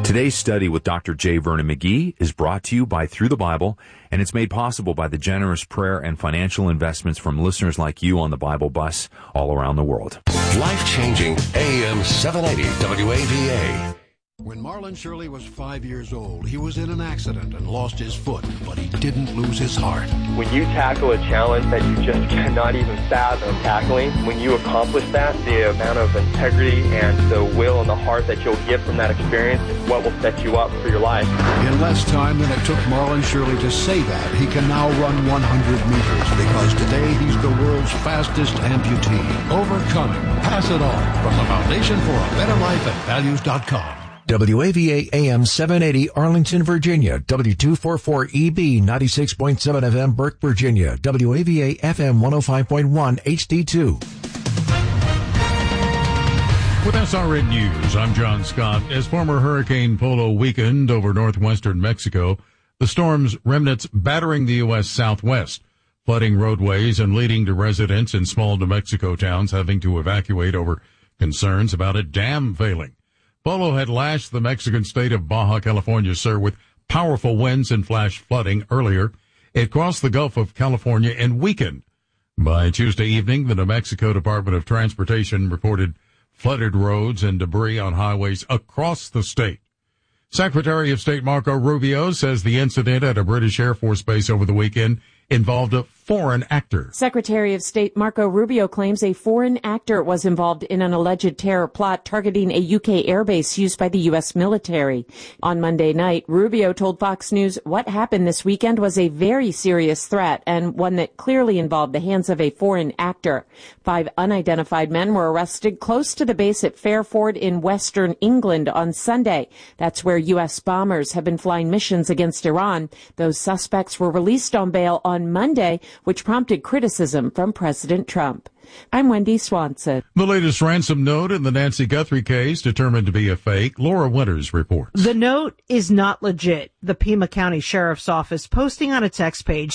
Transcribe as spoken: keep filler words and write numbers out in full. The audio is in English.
Today's study with Doctor J. Vernon McGee is brought to you by Through the Bible, and it's made possible by the generous prayer and financial investments from listeners like you on the Bible Bus all around the world. Life-changing A M seven eighty W A V A. When Marlon Shirley was five years old, he was in an accident and lost his foot, but he didn't lose his heart. When you tackle a challenge that you just cannot even fathom tackling, when you accomplish that, the amount of integrity and the will and the heart that you'll get from that experience is what will set you up for your life. In less time than it took Marlon Shirley to say that, he can now run one hundred meters because today he's the world's fastest amputee. Overcoming. Pass it on from the Foundation for a Better Life at values dot com. W A V A A M seven eighty Arlington, Virginia. W two forty-four E B ninety-six point seven F M Burke, Virginia. W A V A F M one oh five point one H D two. With S R N News, I'm John Scott. As former Hurricane Polo weakened over northwestern Mexico, the storm's remnants battering the U S southwest, flooding roadways and leading to residents in small New Mexico towns having to evacuate over concerns about a dam failing. Polo had lashed the Mexican state of Baja California Sur with powerful winds and flash flooding earlier. It crossed the Gulf of California and weakened. By Tuesday evening, the New Mexico Department of Transportation reported flooded roads and debris on highways across the state. Secretary of State Marco Rubio says the incident at a British Air Force base over the weekend involved a foreign actor. Secretary of State Marco Rubio claims a foreign actor was involved in an alleged terror plot targeting a U K airbase used by the U S military. On Monday night, Rubio told Fox News what happened this weekend was a very serious threat and one that clearly involved the hands of a foreign actor. Five unidentified men were arrested close to the base at Fairford in western England on Sunday. That's where U S bombers have been flying missions against Iran. Those suspects were released on bail on Monday, which prompted criticism from President Trump. I'm Wendy Swanson. The latest ransom note in the Nancy Guthrie case determined to be a fake. Laura Winters reports. The note is not legit. The Pima County Sheriff's Office posting on its X page